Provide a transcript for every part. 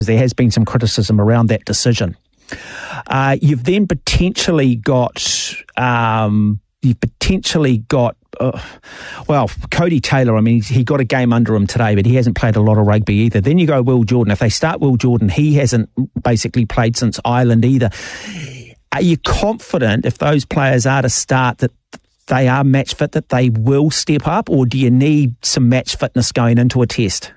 There has been some criticism around that decision. You've then potentially got Cody Taylor. I mean, he got a game under him today, but he hasn't played a lot of rugby either. Then you go Will Jordan. If they start Will Jordan, he hasn't basically played since Ireland either. Are you confident if those players are to start that they are match fit, that they will step up, or do you need some match fitness going into a test?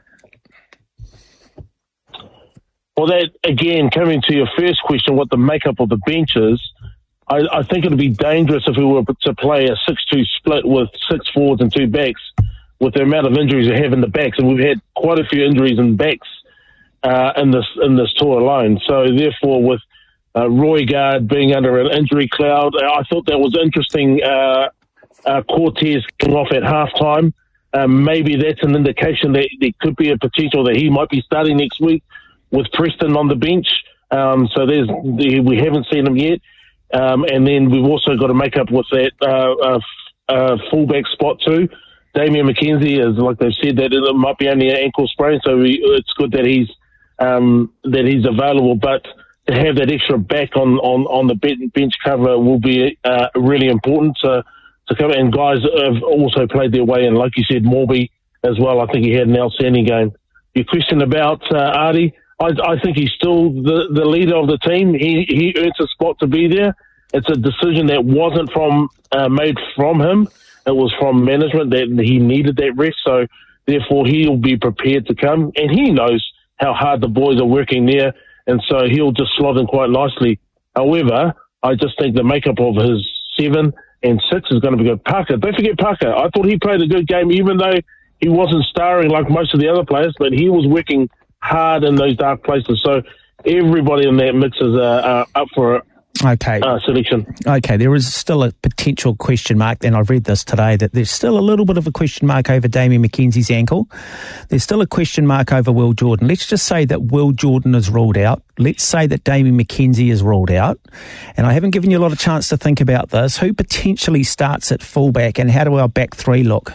Well, that, again, coming to your first question, what the makeup of the bench is, I think it would be dangerous if we were to play a 6-2 split with 6 forwards and 2 backs with the amount of injuries we have in the backs. And we've had quite a few injuries in backs in this tour alone. So, therefore, with Roigard being under an injury cloud, I thought that was interesting. Cortez coming off at halftime. Maybe that's an indication that there could be a potential that he might be starting next week with Preston on the bench. So we haven't seen him yet. And then we've also got to make up with that fullback spot too. Damian McKenzie is, like they've said, that it might be only an ankle sprain, so it's good that he's available. But to have that extra back on the bench cover will be really important to cover. And guys have also played their way in, like you said, Morby as well. I think he had an outstanding game. Your question about Artie, I think he's still the leader of the team. He earns a spot to be there. It's a decision that wasn't made from him. It was from management that he needed that rest. So therefore he'll be prepared to come. And he knows how hard the boys are working there. And so he'll just slot in quite nicely. However, I just think the makeup of his 7 and 6 is going to be good. Parker, don't forget Parker. I thought he played a good game, even though he wasn't starring like most of the other players, but he was working hard in those dark places. So everybody in that mix is up for selection. Okay, there is still a potential question mark, and I've read this today, that there's still a little bit of a question mark over Damian McKenzie's ankle. There's still a question mark over Will Jordan. Let's just say that Will Jordan is ruled out. Let's say that Damian McKenzie is ruled out. And I haven't given you a lot of chance to think about this. Who potentially starts at fullback, and how do our back three look?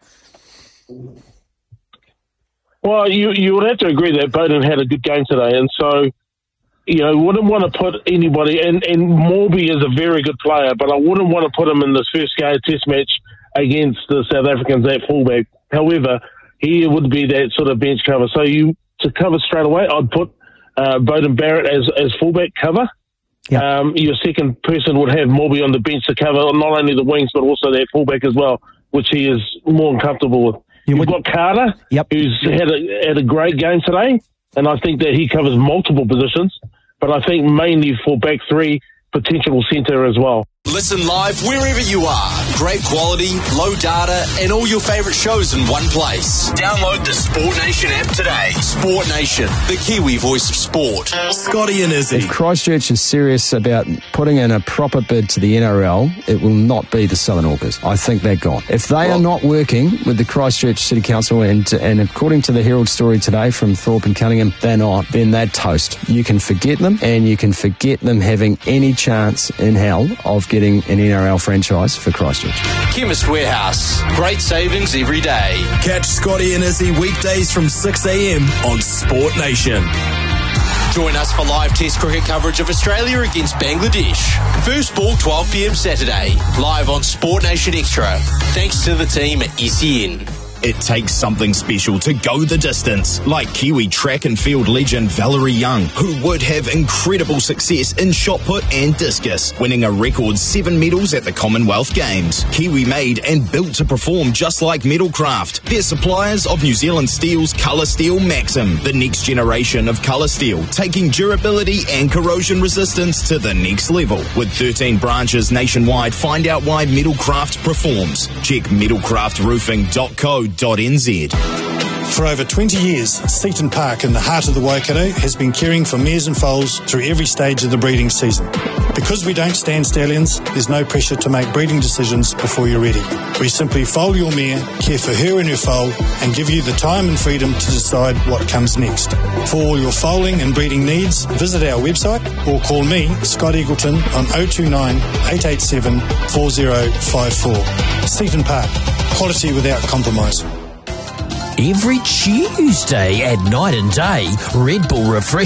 Well, you would have to agree that Bowden had a good game today, and so, wouldn't want to put anybody, and Morby is a very good player, but I wouldn't want to put him in this first test match against the South Africans at fullback. However, he would be that sort of bench cover. So to cover straight away, I'd put Bowden Barrett as fullback cover. Yep. Your second person would have Morby on the bench to cover not only the wings, but also that fullback as well, which he is more than comfortable with. You've got Carter, who's had a great game today, and I think that he covers multiple positions, but I think mainly for back three, potential centre as well. Listen live wherever you are. Great quality, low data, and all your favourite shows in one place. Download the Sport Nation app today. Sport Nation, the Kiwi voice of sport. Scotty and Izzy. If Christchurch is serious about putting in a proper bid to the NRL, it will not be the Southern Hawkers. I think they're gone. If they are not working with the Christchurch City Council, and according to the Herald story today from Thorpe and Cunningham, they're not, then they're toast. You can forget them, and you can forget them having any chance in hell of getting an NRL franchise for Christchurch. Chemist Warehouse. Great savings every day. Catch Scotty and Izzy weekdays from 6 a.m. on Sport Nation. Join us for live Test cricket coverage of Australia against Bangladesh. First ball 12 p.m. Saturday. Live on Sport Nation Extra. Thanks to the team at SEN. It takes something special to go the distance, like Kiwi track and field legend Valerie Young, who would have incredible success in shot put and discus, winning a record 7 medals at the Commonwealth Games. Kiwi made and built to perform just like Metalcraft. They're suppliers of New Zealand Steel's Colour Steel Maxim, the next generation of colour steel, taking durability and corrosion resistance to the next level. With 13 branches nationwide, find out why Metalcraft performs. Check metalcraftroofing.co.nz. For over 20 years, Seaton Park in the heart of the Waikato has been caring for mares and foals through every stage of the breeding season. Because we don't stand stallions, there's no pressure to make breeding decisions before you're ready. We simply foal your mare, care for her and her foal, and give you the time and freedom to decide what comes next. For all your foaling and breeding needs, visit our website or call me, Scott Eagleton, on 029 887 4054. Seaton Park, quality without compromise. Every Tuesday at night and day, Red Bull Refresh